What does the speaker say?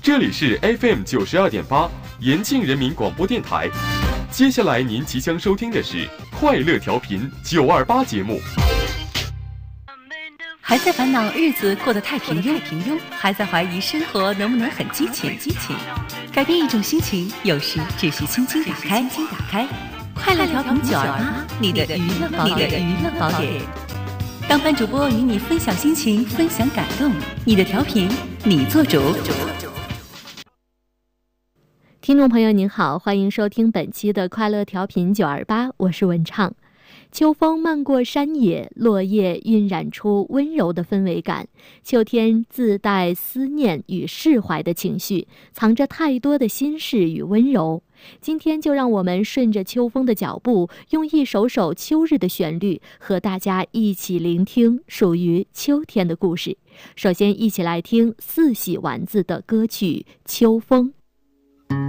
这里是 FM92.8 延庆人民广播电台。接下来您即将收听的是快乐调频928节目。 还在烦恼日子过得太平庸，还在怀疑生活能不能很激情。改变一种心情，有时只需轻轻打开。快乐调频928，你的娱乐宝典。当班主播与你分享心情，分享感动，你的调频你做主。 听众朋友您好，欢迎收听本期的快乐调频928，我是文畅。秋风漫过山野，落叶晕染出温柔的氛围感。秋天自带思念与释怀的情绪，藏着太多的心事与温柔。今天就让我们顺着秋风的脚步，用一首首秋日的旋律，和大家一起聆听属于秋天的故事。首先一起来听四喜丸子的歌曲《秋风》。